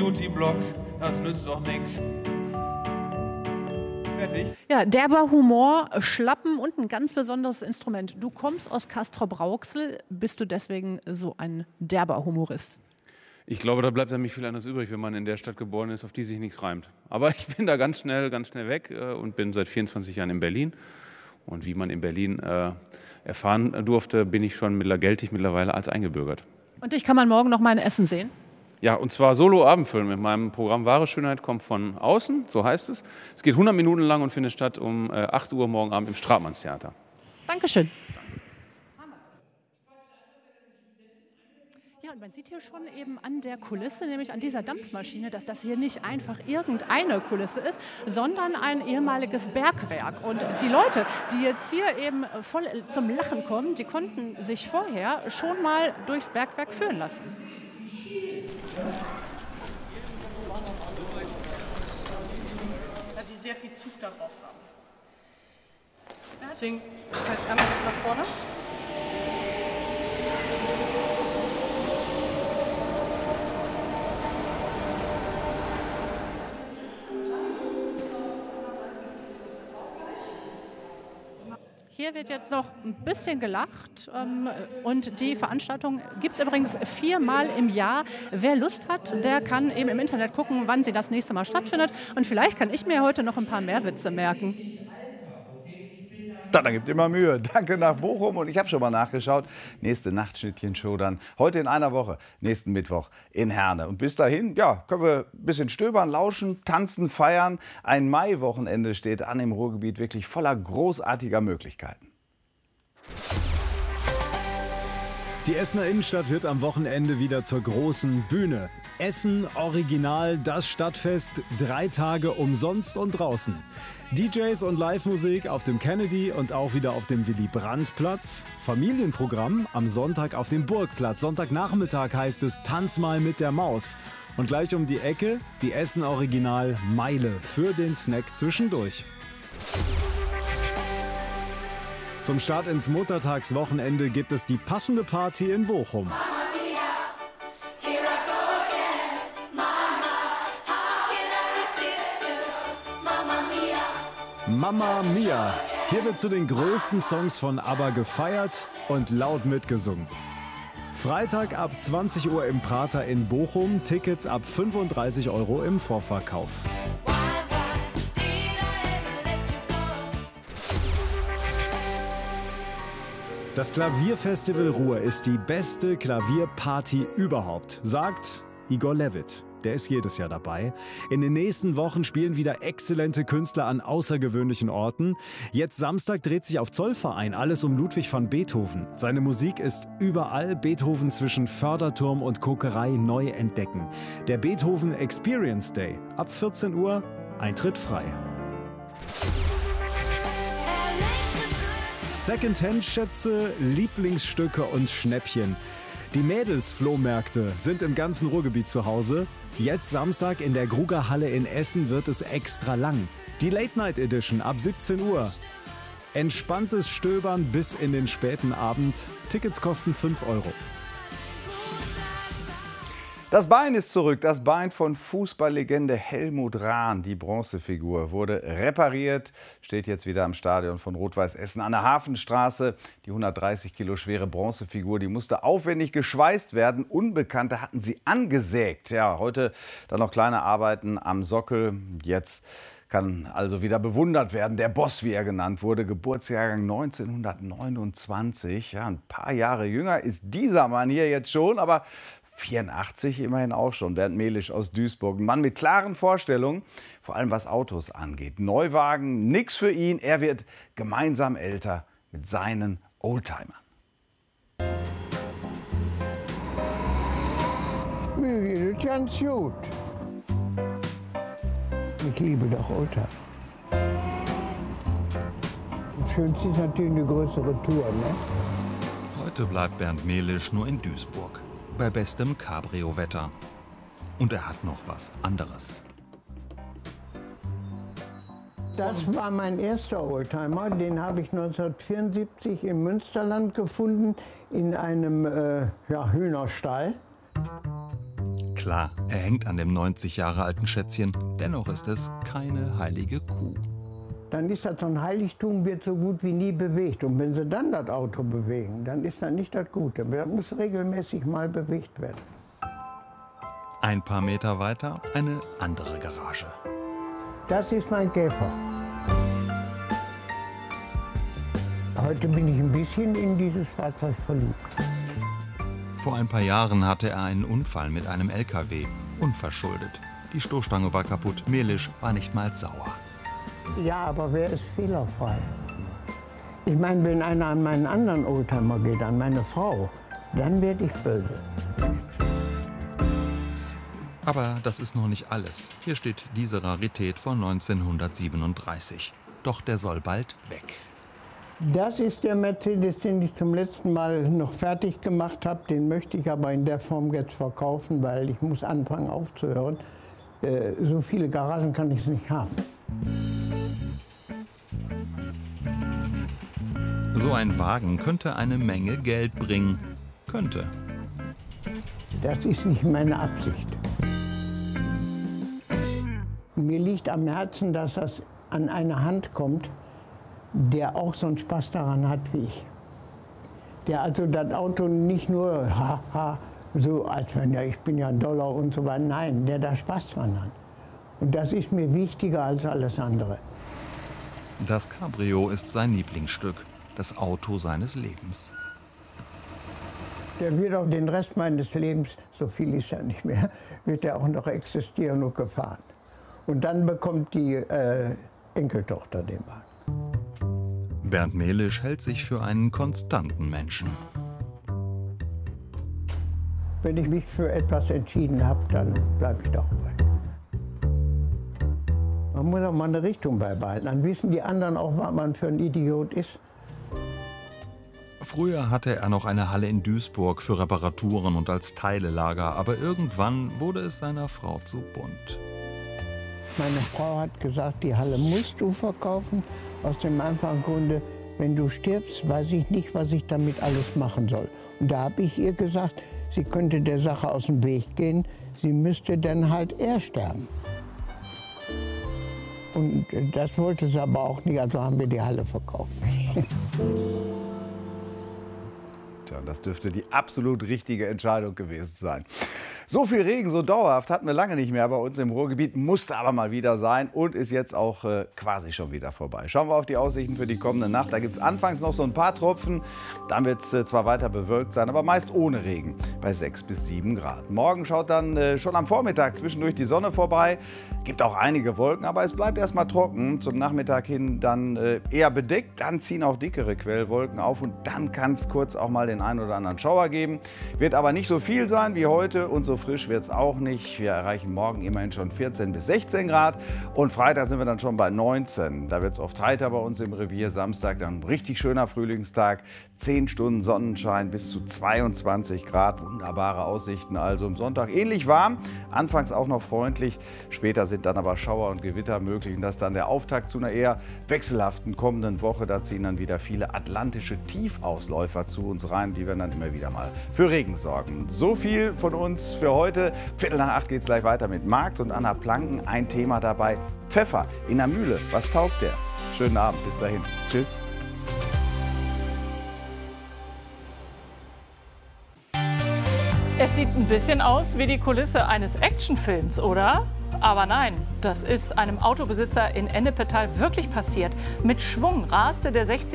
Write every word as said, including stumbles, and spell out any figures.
Beauty-Blogs, das nützt doch nichts. Fertig. Ja, derber Humor, Schlappen und ein ganz besonderes Instrument. Du kommst aus Castrop-Rauxel, bist du deswegen so ein derber Humorist? Ich glaube, da bleibt ja nicht viel anderes übrig, wenn man in der Stadt geboren ist, auf die sich nichts reimt. Aber ich bin da ganz schnell, ganz schnell weg äh, und bin seit vierundzwanzig Jahren in Berlin. Und wie man in Berlin äh, erfahren durfte, bin ich schon geltig mittlerweile als eingebürgert. Und dich kann man morgen noch mal in Essen sehen? Ja, und zwar Solo-Abendfilm mit meinem Programm Wahre Schönheit kommt von außen, so heißt es. Es geht hundert Minuten lang und findet statt um äh, acht Uhr morgen Abend im Stratmannstheater. Dankeschön. Ja, und man sieht hier schon eben an der Kulisse, nämlich an dieser Dampfmaschine, dass das hier nicht einfach irgendeine Kulisse ist, sondern ein ehemaliges Bergwerk. Und die Leute, die jetzt hier eben voll zum Lachen kommen, die konnten sich vorher schon mal durchs Bergwerk führen lassen. Weil sie sehr viel Zug darauf haben. Deswegen jetzt einmal das nach vorne. Hier wird jetzt noch ein bisschen gelacht ähm, und die Veranstaltung gibt es übrigens viermal im Jahr. Wer Lust hat, der kann eben im Internet gucken, wann sie das nächste Mal stattfindet. Und vielleicht kann ich mir heute noch ein paar mehr Witze merken. Da gibt immer Mühe. Danke nach Bochum. Und ich habe schon mal nachgeschaut. Nächste Nachtschnittchen-Show dann heute in einer Woche, nächsten Mittwoch in Herne. Und bis dahin, ja, können wir ein bisschen stöbern, lauschen, tanzen, feiern. Ein Maiwochenende steht an im Ruhrgebiet, wirklich voller großartiger Möglichkeiten. Die Essener Innenstadt wird am Wochenende wieder zur großen Bühne. Essen Original, das Stadtfest, drei Tage umsonst und draußen. D Js und Live-Musik auf dem Kennedy und auch wieder auf dem Willy-Brandt-Platz. Familienprogramm am Sonntag auf dem Burgplatz. Sonntagnachmittag heißt es Tanz mal mit der Maus. Und gleich um die Ecke die Essen Original Meile für den Snack zwischendurch. Zum Start ins Muttertagswochenende gibt es die passende Party in Bochum. Mamma Mia! Hier wird zu den größten Songs von ABBA gefeiert und laut mitgesungen. Freitag ab zwanzig Uhr im Prater in Bochum, Tickets ab fünfunddreißig Euro im Vorverkauf. Das Klavierfestival Ruhr ist die beste Klavierparty überhaupt, sagt Igor Levit. Der ist jedes Jahr dabei. In den nächsten Wochen spielen wieder exzellente Künstler an außergewöhnlichen Orten. Jetzt Samstag dreht sich auf Zollverein alles um Ludwig van Beethoven. Seine Musik ist überall. Beethoven zwischen Förderturm und Kokerei neu entdecken. Der Beethoven Experience Day. Ab vierzehn Uhr, Eintritt frei. Secondhand-Schätze, Lieblingsstücke und Schnäppchen. Die Mädels-Flohmärkte sind im ganzen Ruhrgebiet zu Hause. Jetzt Samstag in der Grugerhalle in Essen wird es extra lang. Die Late-Night-Edition ab siebzehn Uhr. Entspanntes Stöbern bis in den späten Abend. Tickets kosten fünf Euro. Das Bein ist zurück. Das Bein von Fußballlegende Helmut Rahn. Die Bronzefigur wurde repariert, steht jetzt wieder am Stadion von Rot-Weiß Essen an der Hafenstraße. Die hundertdreißig Kilo schwere Bronzefigur, die musste aufwendig geschweißt werden. Unbekannte hatten sie angesägt. Ja, heute dann noch kleine Arbeiten am Sockel. Jetzt kann also wieder bewundert werden. Der Boss, wie er genannt wurde, Geburtsjahrgang neunzehnhundertneunundzwanzig. Ja, ein paar Jahre jünger ist dieser Mann hier jetzt schon, aber vierundachtzig immerhin auch schon. Bernd Mehlisch aus Duisburg. Ein Mann mit klaren Vorstellungen, vor allem was Autos angeht. Neuwagen, nix für ihn. Er wird gemeinsam älter mit seinen Oldtimern. Mir geht es ganz gut. Ich liebe doch Oldtimer. Das Schönste ist natürlich eine größere Tour, ne? Heute bleibt Bernd Mehlisch nur in Duisburg. Bei bestem Cabrio-Wetter. Und er hat noch was anderes. Das war mein erster Oldtimer. Den habe ich neunzehnhundertvierundsiebzig im Münsterland gefunden, in einem äh, ja, Hühnerstall. Klar, er hängt an dem neunzig Jahre alten Schätzchen, dennoch ist es keine heilige Kuh. Dann ist das so ein Heiligtum, wird so gut wie nie bewegt. Und wenn sie dann das Auto bewegen, dann ist das nicht das Gute. Das muss regelmäßig mal bewegt werden. Ein paar Meter weiter eine andere Garage. Das ist mein Käfer. Heute bin ich ein bisschen in dieses Fahrzeug verliebt. Vor ein paar Jahren hatte er einen Unfall mit einem L K W, unverschuldet. Die Stoßstange war kaputt, Melisch war nicht mal sauer. Ja, aber wer ist fehlerfrei? Ich meine, wenn einer an meinen anderen Oldtimer geht, an meine Frau, dann werde ich böse. Aber das ist noch nicht alles. Hier steht diese Rarität von neunzehnhundertsiebenunddreißig. Doch der soll bald weg. Das ist der Mercedes, den ich zum letzten Mal noch fertig gemacht habe. Den möchte ich aber in der Form jetzt verkaufen, weil ich muss anfangen aufzuhören. Äh, so viele Garagen kann ich es nicht haben. So ein Wagen könnte eine Menge Geld bringen. Könnte. Das ist nicht meine Absicht. Mir liegt am Herzen, dass das an eine Hand kommt, der auch so einen Spaß daran hat wie ich. Der also das Auto nicht nur haha, so als wenn ja, ich bin ja ein Dollar und so weiter. Nein, der da Spaß dran hat. Und das ist mir wichtiger als alles andere. Das Cabrio ist sein Lieblingsstück, das Auto seines Lebens. Der wird auch den Rest meines Lebens, so viel ist ja nicht mehr, wird er auch noch existieren und gefahren. Und dann bekommt die äh, Enkeltochter den Wagen. Bernd Melisch hält sich für einen konstanten Menschen. Wenn ich mich für etwas entschieden habe, dann bleibe ich da auch bei. Man muss auch mal eine Richtung beibehalten. Dann wissen die anderen auch, was man für ein Idiot ist. Früher hatte er noch eine Halle in Duisburg für Reparaturen und als Teilelager, aber irgendwann wurde es seiner Frau zu bunt. Meine Frau hat gesagt, die Halle musst du verkaufen, aus dem einfachen Grunde, wenn du stirbst, weiß ich nicht, was ich damit alles machen soll. Und da habe ich ihr gesagt, sie könnte der Sache aus dem Weg gehen, sie müsste dann halt eher sterben. Und das wollte sie aber auch nicht, also haben wir die Halle verkauft. Tja, das dürfte die absolut richtige Entscheidung gewesen sein. So viel Regen, so dauerhaft hatten wir lange nicht mehr bei uns im Ruhrgebiet, musste aber mal wieder sein und ist jetzt auch äh, quasi schon wieder vorbei. Schauen wir auf die Aussichten für die kommende Nacht. Da gibt es anfangs noch so ein paar Tropfen, dann wird es äh, zwar weiter bewölkt sein, aber meist ohne Regen bei sechs bis sieben Grad. Morgen schaut dann äh, schon am Vormittag zwischendurch die Sonne vorbei, gibt auch einige Wolken, aber es bleibt erstmal trocken. Zum Nachmittag hin dann äh, eher bedeckt, dann ziehen auch dickere Quellwolken auf und dann kann es kurz auch mal den einen oder anderen Schauer geben. Wird aber nicht so viel sein wie heute und so frisch wird es auch nicht. Wir erreichen morgen immerhin schon vierzehn bis sechzehn Grad und Freitag sind wir dann schon bei neunzehn. Da wird es oft heiter bei uns im Revier. Samstag dann ein richtig schöner Frühlingstag. zehn Stunden Sonnenschein bis zu zweiundzwanzig Grad. Wunderbare Aussichten also am Sonntag. Ähnlich warm, anfangs auch noch freundlich. Später sind dann aber Schauer und Gewitter möglich. Und das ist dann der Auftakt zu einer eher wechselhaften kommenden Woche. Da ziehen dann wieder viele atlantische Tiefausläufer zu uns rein. Die werden dann immer wieder mal für Regen sorgen. So viel von uns für heute. Viertel nach acht geht es gleich weiter mit Markt und Anna Planken. Ein Thema dabei, Pfeffer in der Mühle. Was taugt der? Schönen Abend, bis dahin. Tschüss. Es sieht ein bisschen aus wie die Kulisse eines Actionfilms, oder? Aber nein, das ist einem Autobesitzer in Ennepetal wirklich passiert. Mit Schwung raste der sechzig